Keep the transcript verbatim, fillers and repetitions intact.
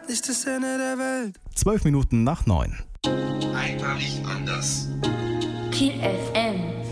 nicht das Ende der Welt. Zwölf Minuten nach neun. Einmalig anders. Kiel F M.